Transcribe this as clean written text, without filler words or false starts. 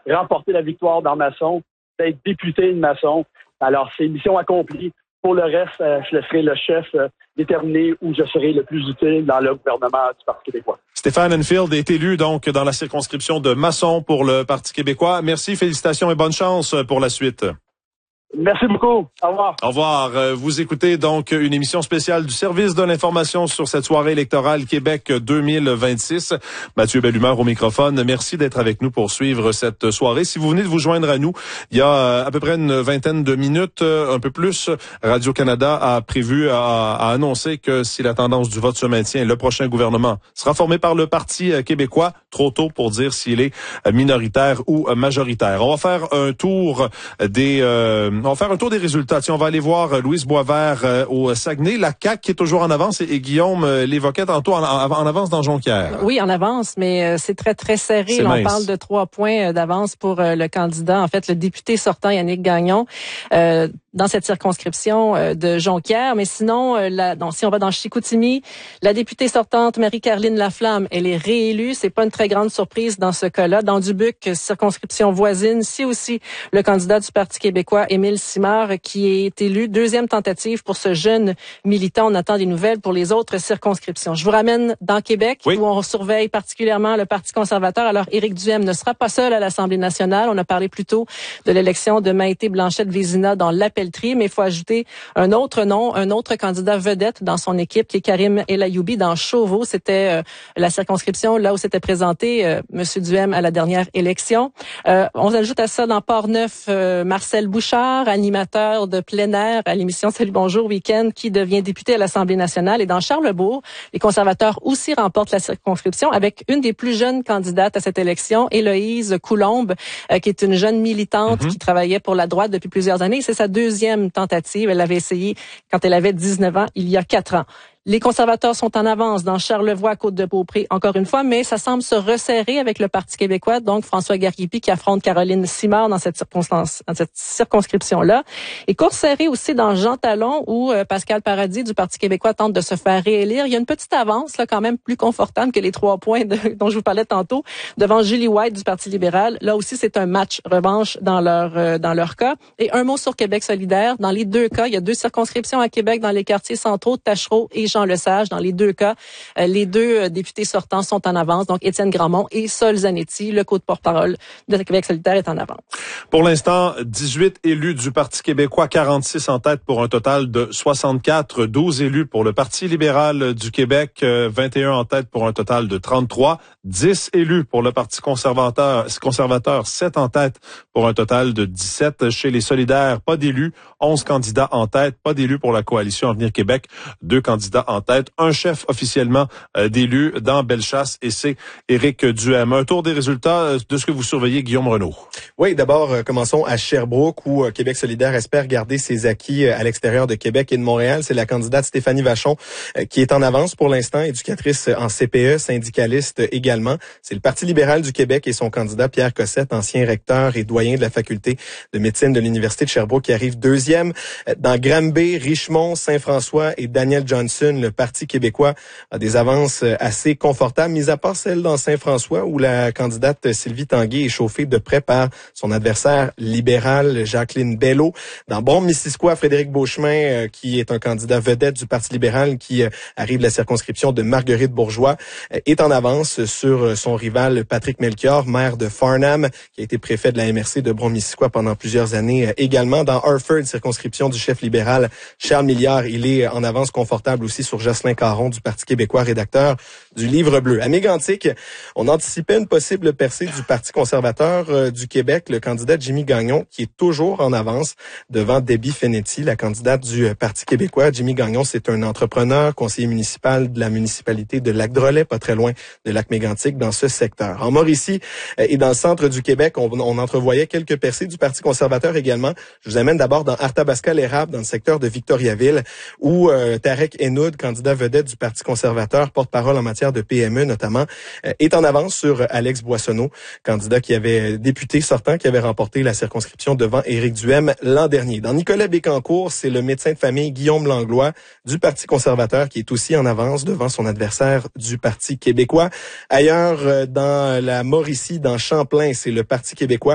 remporter la victoire dans Masson, d'être député de Masson. Alors, c'est mission accomplie. Pour le reste, je laisserai le chef déterminer où je serai le plus utile dans le gouvernement du Parti québécois. Stéphane Enfield est élu donc dans la circonscription de Masson pour le Parti québécois. Merci, félicitations et bonne chance pour la suite. Merci beaucoup. Au revoir. Au revoir. Vous écoutez donc une émission spéciale du service de l'information sur cette soirée électorale Québec 2026. Mathieu Bellumeur au microphone. Merci d'être avec nous pour suivre cette soirée. Si vous venez de vous joindre à nous, il y a à peu près une vingtaine de minutes, un peu plus, Radio-Canada a prévu, a annoncé que si la tendance du vote se maintient, le prochain gouvernement sera formé par le Parti québécois. Trop tôt pour dire s'il est minoritaire ou majoritaire. On va faire un tour des résultats. Tiens, on va aller voir Louise Boisvert au Saguenay. La CAQ qui est toujours en avance et Guillaume l'évoquait tantôt en avance dans Jonquière. Oui, en avance, mais c'est très, très serré. Là, on parle de 3 points d'avance pour le candidat, en fait, le député sortant Yannick Gagnon, dans cette circonscription de Jonquière. Mais sinon, si on va dans Chicoutimi, la députée sortante Marie-Caroline Laflamme, elle est réélue. C'est pas une très grande surprise dans ce cas-là. Dans Dubuque, circonscription voisine, c'est aussi le candidat du Parti québécois, Émile Simard, qui est élu. Deuxième tentative pour ce jeune militant. On attend des nouvelles pour les autres circonscriptions. Je vous ramène dans Québec, où on surveille particulièrement le Parti conservateur. Alors, Éric Duhaime ne sera pas seul à l'Assemblée nationale. On a parlé plus tôt de l'élection de Maïté Blanchette-Vézina dans l'Appellerie, mais il faut ajouter un autre nom, un autre candidat vedette dans son équipe, qui est Karim El Ayoubi dans Chauveau. C'était la circonscription là où s'était présenté M. Duhaime à la dernière élection. On ajoute à ça dans Port-Neuf Marcel Bouchard, animateur de plein air à l'émission Salut Bonjour Week-end, qui devient député à l'Assemblée nationale. Et dans Charlesbourg, les conservateurs aussi remportent la circonscription avec une des plus jeunes candidates à cette élection, Héloïse Coulombe, qui est une jeune militante qui travaillait pour la droite depuis plusieurs années. C'est sa deuxième tentative. Elle l'avait essayé quand elle avait 19 ans, il y a 4 ans. Les conservateurs sont en avance dans Charlevoix, Côte-de-Beaupré, encore une fois, mais ça semble se resserrer avec le Parti québécois. Donc, François Gariépy qui affronte Caroline Simard dans cette circonscription-là. Et course serrée aussi dans Jean Talon, où Pascal Paradis du Parti québécois tente de se faire réélire. Il y a une petite avance, là, quand même plus confortable que les 3 points dont je vous parlais tantôt, devant Julie White du Parti libéral. Là aussi, c'est un match revanche dans leur cas. Et un mot sur Québec solidaire. Dans les 2 cas, il y a 2 circonscriptions à Québec dans les quartiers centraux, Tachereau et Jean Lesage. Dans les 2 cas, les 2 députés sortants sont en avance. Donc, Étienne Grandmont et Sol Zanetti, le co-porte-parole de Québec solidaire, est en avance. Pour l'instant, 18 élus du Parti québécois, 46 en tête pour un total de 64, 12 élus pour le Parti libéral du Québec, 21 en tête pour un total de 33, 10 élus pour le Parti conservateur, 7 en tête pour un total de 17. Chez les solidaires, pas d'élus, 11 candidats en tête, pas d'élus pour la coalition Avenir Québec, 2 candidats en tête, un chef officiellement d'élu dans Bellechasse, et c'est Éric Duhaime. Un tour des résultats de ce que vous surveillez, Guillaume Renaud. Oui, d'abord, commençons à Sherbrooke, où Québec solidaire espère garder ses acquis à l'extérieur de Québec et de Montréal. C'est la candidate Stéphanie Vachon qui est en avance pour l'instant, éducatrice en CPE, syndicaliste également. C'est le Parti libéral du Québec et son candidat Pierre Cossette, ancien recteur et doyen de la faculté de médecine de l'Université de Sherbrooke, qui arrive deuxième. Dans Granby, Richmond, Saint-François et Daniel Johnson, le Parti québécois a des avances assez confortables, mis à part celle dans Saint-François, où la candidate Sylvie Tanguay est chauffée de près par son adversaire libéral Jacqueline Bello. Dans Bon-Missisquoi, Frédéric Beauchemin, qui est un candidat vedette du Parti libéral, qui arrive de la circonscription de Marguerite Bourgeois, est en avance sur son rival Patrick Melchior, maire de Farnham, qui a été préfet de la MRC de Bon-Missisquoi pendant plusieurs années. Également, dans Harford, circonscription du chef libéral Charles Milliard, il est en avance confortable aussi sur Jocelyn Caron du Parti québécois, rédacteur du Livre bleu. À Mégantic, on anticipait une possible percée du Parti conservateur du Québec, le candidat Jimmy Gagnon, qui est toujours en avance devant Debbie Fenetti, la candidate du Parti québécois. Jimmy Gagnon, c'est un entrepreneur, conseiller municipal de la municipalité de Lac-Drolet, pas très loin de Lac-Mégantic, dans ce secteur. En Mauricie et dans le centre du Québec, on entrevoyait quelques percées du Parti conservateur également. Je vous amène d'abord dans Arthabasca-l'Érable, dans le secteur de Victoriaville, où Tarek Enoud, candidat vedette du Parti conservateur, porte-parole en matière de PME notamment, est en avance sur Alex Boissonneau, candidat qui avait député sortant, qui avait remporté la circonscription devant Éric Duhaime l'an dernier. Dans Nicolet-Bécancour, c'est le médecin de famille Guillaume Langlois du Parti conservateur qui est aussi en avance devant son adversaire du Parti québécois. Ailleurs, dans la Mauricie, dans Champlain, c'est le Parti québécois